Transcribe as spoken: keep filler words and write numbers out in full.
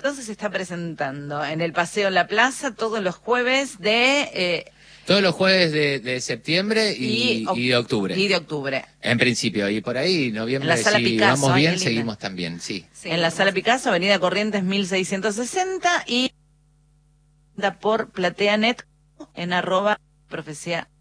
entonces se está presentando en el Paseo La Plaza todos los jueves de... Eh, Todos los jueves de, de septiembre y, y, y de octubre. Y de octubre. En principio, y por ahí, noviembre, en la sala si Picasso, vamos bien, seguimos también, sí. sí. En la sala Picasso, Avenida Corrientes mil seiscientos sesenta y por PlateaNet en arroba profecía.